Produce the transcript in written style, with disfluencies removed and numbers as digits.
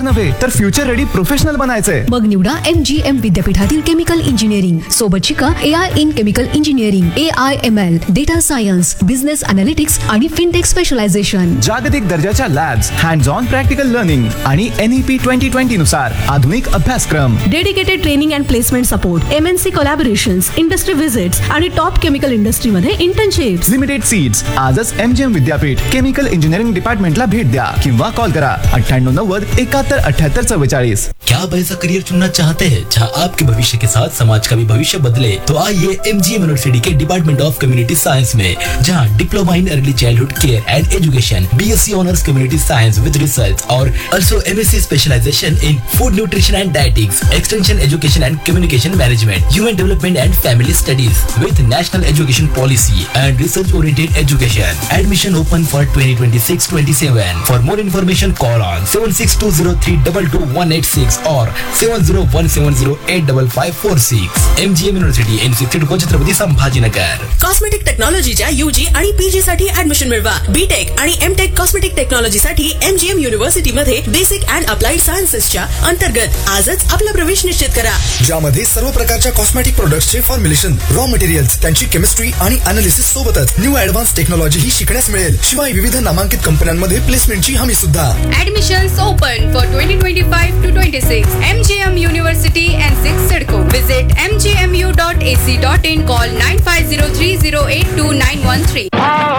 नव्हे तर future ready professional बनायचंय. मग निवडा MGM विद्यापीठातील केमिकल इंजिनिअरिंग. सोबत शिका AI in chemical engineering, AIML, data science, business analytics आणि फिनटेक स्पेशलायझेशन. जागतिक दर्जाच्या labs, hands on practical learning आणि NEP 2020 नुसार आधुनिक अभ्यासक्रम. Dedicated training and placement support, MNC collaborations, industry visits आणि टॉप केमिकल इंडस्ट्रीमध्ये इंटर्नशिप्स. Limited seats. आजच MGM विद्यापीठ केमिकल इंजिनिअरिंग डिपार्टमेंटला भेट द्या किंवा कॉल करा 9890 क्या आप ऐसा करियर चुनना चाहते हैं जहां आपके भविष्य के साथ समाज का भी भविष्य बदले? तो आइए MGM university K department of community science में, जहां diploma in early childhood care end education, BSc honours community science विद रिसर्च और also MSc specialisation in food nutrition end dietetics, extension education end communication management, human development end family studies विद national education policy end research oriented education. Admission open for 2026-27. For more information, call on 7620322186 or 7017085546. MGM University Institute Chhatrapati Sambhajinagar. Cosmetic टेक्नॉलॉजीच्या UG आणि PG साठी admission मिळवा. BTech आणि MTech cosmetic technology साठी MGM university मध्ये basic and applied सायन्सेसच्या अंतर्गत आजच आपला प्रवेश निश्चित करा. ज्यामध्ये सर्व प्रकारच्या कॉस्मेटिक प्रोडक्ट्सचे फॉर्म्युलेशन, रॉ मटेरियल्स, त्यांची केमिस्ट्री आणि अनालिसिस सोबतच न्यू ऍडव्हान्स टेक्नॉलॉजी ही शिकण्यास मिळेल. शिवाय विविध नामांकित कंपन्यांमध्ये प्लेसमेंटची हमी सुद्धा. Admissions open for 2025-26. MGM University and 6 Sidco. Visit mgmu.ac.in. Call 9503082913.